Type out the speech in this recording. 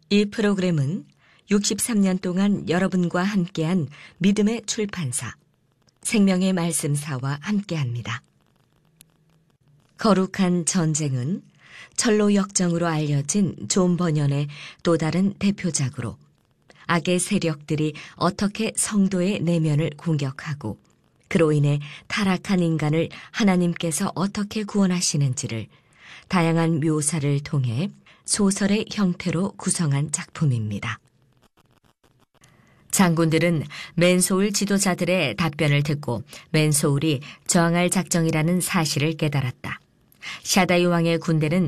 이 프로그램은 63년 동안 여러분과 함께한 믿음의 출판사, 생명의 말씀사와 함께합니다. 거룩한 전쟁은 철로 역정으로 알려진 존 버년의 또 다른 대표작으로 악의 세력들이 어떻게 성도의 내면을 공격하고 그로 인해 타락한 인간을 하나님께서 어떻게 구원하시는지를 다양한 묘사를 통해 소설의 형태로 구성한 작품입니다. 장군들은 맨소울 지도자들의 답변을 듣고 맨소울이 저항할 작정이라는 사실을 깨달았다. 샤다이 왕의 군대는